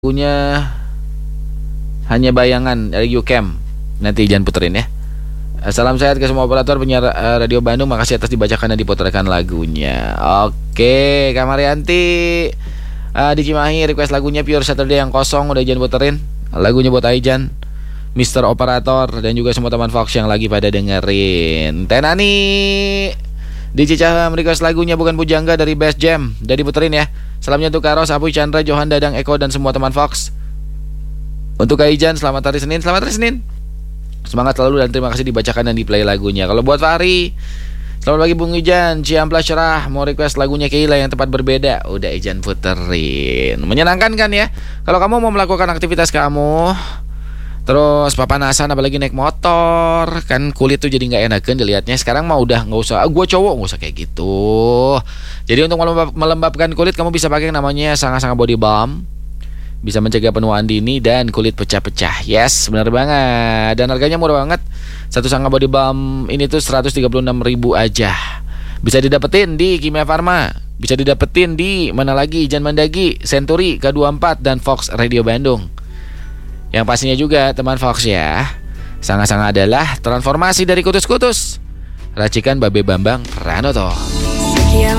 Lagunya Hanya Bayangan dari YouCam. Nanti jangan puterin ya. Salam sehat ke semua operator penyiar Radio Bandung. Makasih atas dibacakan dan diputarkan lagunya. Oke, Kamarianti di Cimahi request lagunya Pure Saturday yang kosong. Udah jangan puterin. Lagunya buat Aijan, Mr. Operator, dan juga semua teman Fox yang lagi pada dengerin. Tenani di Cicahem request lagunya Bukan Pujangga dari Best Jam. Udah diputerin ya. Salamnya untuk Karos, Apuy, Chandra, Johan, Dadang, Eko, dan semua teman Fox. Untuk Kaijan, selamat hari Senin. Selamat hari Senin. Semangat selalu dan terima kasih dibacakan dan di-play lagunya. Kalau buat Fahri, selamat pagi Bung Ijan, Ciamplas cerah, mau request lagunya Keila yang tepat berbeda. Udah Ijan puterin. Menyenangkan kan ya? Kalau kamu mau melakukan aktivitas kamu, terus papanasan apalagi naik motor, kan kulit tuh jadi gak enakan dilihatnya. Sekarang mah udah gak usah, gue cowok gak usah kayak gitu. Jadi untuk melembabkan kulit, kamu bisa pakai yang namanya Sanga-Sanga Body Balm. Bisa mencegah penuaan dini dan kulit pecah-pecah. Yes, benar banget. Dan harganya murah banget. Satu Sanga Body Balm ini tuh 136.000 aja. Bisa didapetin di Kimia Farma. Bisa didapetin di mana lagi? Jan Mandagi, Century, K24, dan Fox Radio Bandung. Yang pastinya juga teman Fox ya, Sanga-Sanga adalah transformasi dari kutus-kutus. Racikan Babe Bambang Pranoto. Sekian